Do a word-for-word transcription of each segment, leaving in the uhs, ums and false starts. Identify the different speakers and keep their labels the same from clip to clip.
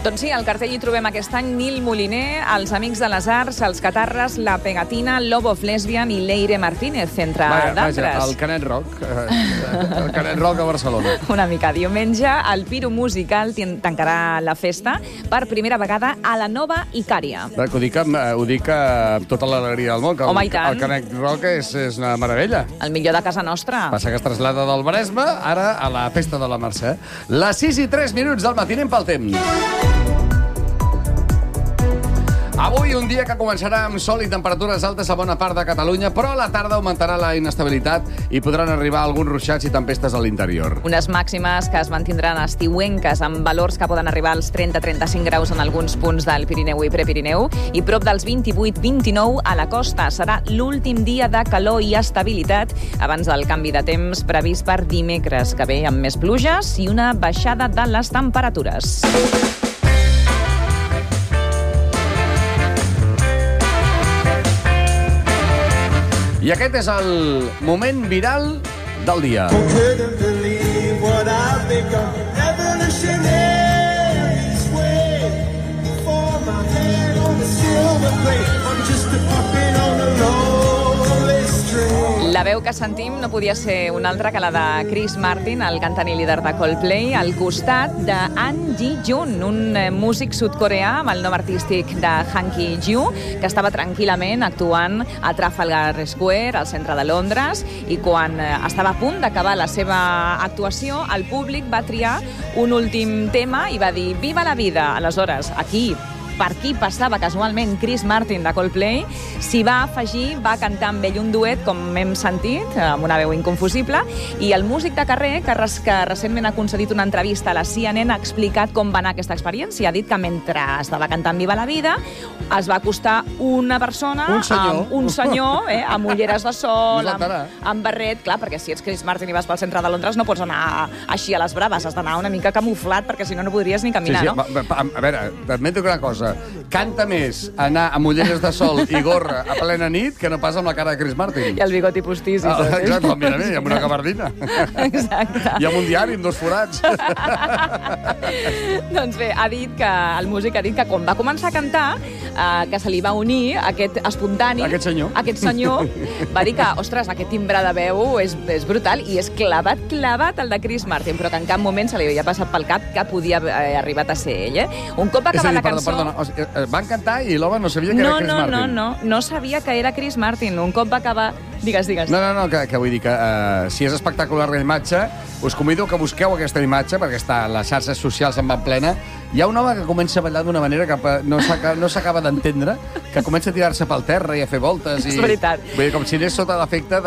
Speaker 1: Doncs sí, al cartell hi trobem aquest any Nil Moliner, Els Amics de les Arts, Els Catarres, La Pegatina, Love of Lesbian i Leire Martínez, entre d'altres.
Speaker 2: Vaja, el Canet Rock. El Canet Rock a Barcelona.
Speaker 1: Una mica. Diumenge, el Piro Musical tancarà la festa per primera vegada a la nova Icària.
Speaker 2: Ho dic amb, ho dic amb tota l'alegria del món, que
Speaker 1: Home,
Speaker 2: el,
Speaker 1: i tant.
Speaker 2: el Canet Rock és, és una meravella.
Speaker 1: El millor de casa nostra.
Speaker 2: Passa que es trasllada del Maresme, ara a la festa de la Mercè. Les sis i tres minuts del matí, anem pel temps. Avui un dia que començarà amb sol i temperatures altes a bona part de Catalunya, però a la tarda augmentarà la inestabilitat i podran arribar alguns ruixats i tempestes a l'interior.
Speaker 1: Unes màximes que es mantindran estiuenques amb valors que poden arribar als trenta a trenta-cinc graus en alguns punts del Pirineu i Prepirineu i prop dels vint-i-vuit a vint-i-nou a la costa. Serà l'últim dia de calor i estabilitat abans del canvi de temps previst per dimecres, que ve amb més pluges i una baixada de les temperatures.
Speaker 2: I aquest és el moment viral del dia. La veu que sentim no podia ser una altra que la de Chris Martin, el cantant i líder de Coldplay, al costat de Han Ji-jun, un músic sud-coreà amb el nom artístic de Han Ki-ju, que estava tranquil·lament actuant a Trafalgar Square, al centre de Londres, i quan estava a punt d'acabar la seva actuació, el públic va triar un últim tema i va dir «Viva la vida!». Aleshores, aquí, per qui passava casualment Chris Martin de Coldplay, s'hi va afegir, va cantar amb ell un duet, com hem sentit, amb una veu inconfusible, i el músic de carrer, que, res, que recentment ha concedit una entrevista a la C N N, ha explicat com va anar aquesta experiència. Ha dit que mentre estava cantant Viva la vida, es va acostar una persona, un senyor,
Speaker 1: amb, un senyor eh, amb ulleres de sol,
Speaker 2: no
Speaker 1: amb, amb barret, clar, perquè si ets Chris Martin i vas pel centre de Londres no pots anar així a les braves, has d'anar una mica camuflat, perquè si no no podries ni caminar,
Speaker 2: sí, sí.
Speaker 1: no?
Speaker 2: A, a veure, t'admeto una cosa. Canta més anar amb ulleres de sol i gorra a plena nit que no pas amb la cara de Chris Martin.
Speaker 1: I el bigoti postís.
Speaker 2: Ah, exacte, mira, mira, amb una gabardina.
Speaker 1: Exacte.
Speaker 2: I amb un diari, amb dos forats.
Speaker 1: Doncs bé, ha dit que el músic ha dit que quan va començar a cantar, eh, que se li va unir aquest espontani...
Speaker 2: Aquest senyor.
Speaker 1: Aquest senyor va dir que, ostres, aquest timbre de veu és, és brutal i és clavat, clavat el de Chris Martin, però que en cap moment se li havia passat pel cap que podia haver arribat a ser ell, eh? Un cop acaba la cançó...
Speaker 2: Perdona, o sigui, van cantar i l'home no sabia que
Speaker 1: no,
Speaker 2: era Chris
Speaker 1: no,
Speaker 2: Martin.
Speaker 1: No, no, no, no sabia que era Chris Martin. Un cop va acabar... Digues, digues.
Speaker 2: No, no, no, que, que vull dir que uh, si és espectacular la imatge, us convido que busqueu aquesta imatge, perquè està a les xarxes socials en van plena. Hi ha un home que comença a ballar d'una manera que no s'acaba d'entendre, que comença a tirar-se pel terra i a fer voltes. I,
Speaker 1: és veritat.
Speaker 2: Vull dir, com si anés sota l'efecte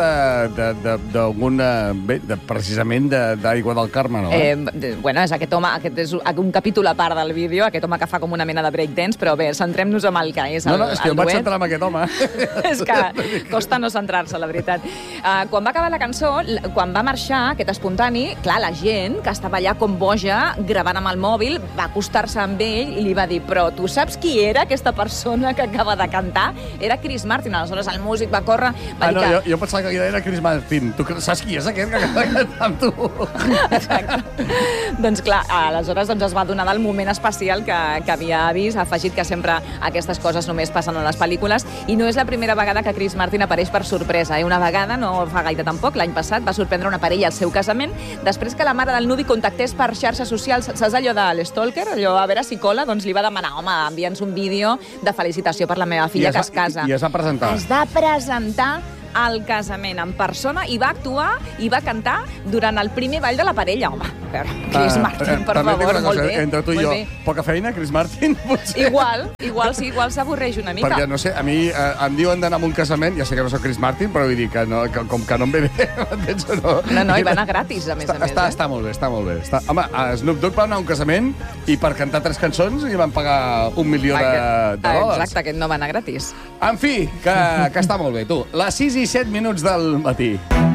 Speaker 2: d'algun, precisament, d'aigua del Carme, no?
Speaker 1: Eh, bueno, és aquest home, aquest és un capítol a part del vídeo, aquest home que fa com una mena de breakdance, però bé, centrem-nos en el que és el,
Speaker 2: no, no, és que
Speaker 1: el
Speaker 2: em vaig
Speaker 1: duet.
Speaker 2: centrar en aquest home.
Speaker 1: És que costa no centrar-se, la veritat. Uh, quan va acabar la cançó, quan va marxar aquest espontani, clar, la gent que estava allà com boja, gravant amb el mòbil, va acostar-se amb ell i li va dir, però tu saps qui era aquesta persona que acaba de cantar? Era Chris Martin. Aleshores el músic va córrer, va
Speaker 2: ah,
Speaker 1: dir
Speaker 2: no,
Speaker 1: que...
Speaker 2: Jo, jo pensava que era Chris Martin. Tu saps qui és aquest que acaba de cantar amb tu?
Speaker 1: Exacte. Doncs clar, aleshores doncs, es va donar del moment especial que, que havia vist, ha afegit que sempre aquestes coses només passen a les pel·lícules i no és la primera vegada que Chris Martin apareix per sorpresa. Eh? Una vegada, no fa gaire tampoc, l'any passat va sorprendre una parella al seu casament després que la mare del nuvi contactés per xarxes socials. Saps allò de l'stalker? Allò, a veure si cola, doncs li va demanar, home, envia'ns un vídeo de felicitació per la meva filla que es casa.
Speaker 2: I es va presentar.
Speaker 1: Es va presentar al casament en persona i va actuar i va cantar durant el primer ball de la parella, home. A veure, Chris Martin, per favor, molt bé.
Speaker 2: Entre tu i jo, poca feina, Chris Martin, potser.
Speaker 1: Igual, igual, sí, igual s'avorreix una mica.
Speaker 2: Perquè, no sé, a mi eh, em diuen d'anar a un casament, ja sé que no soc Chris Martin, però vull dir que, no, que com que no em ve bé, m'entens o no?
Speaker 1: No, no, i va anar gratis, a més
Speaker 2: està,
Speaker 1: a més.
Speaker 2: Està,
Speaker 1: eh?
Speaker 2: està molt bé, està molt bé. Està... Home, a Snoop Dogg va anar a un casament i per cantar tres cançons li van pagar un milió de, de dòlars.
Speaker 1: Exacte, aquest no va anar gratis.
Speaker 2: En fi, que, que està molt bé, tu. Les sis i set minuts del matí.